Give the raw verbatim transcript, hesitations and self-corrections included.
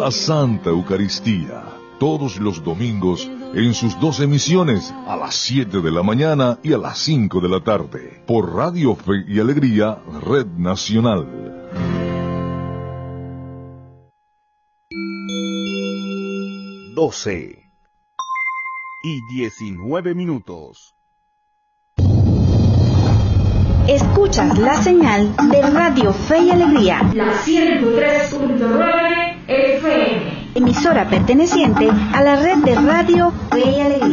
la Santa Eucaristía, todos los domingos en sus dos emisiones, a las siete de la mañana y a las cinco de la tarde, por Radio Fe y Alegría, Red Nacional. doce y diecinueve minutos. Escuchas la señal de Radio Fe y Alegría, la ciento tres punto nueve F M, emisora perteneciente a la red de Radio Fe y Alegría.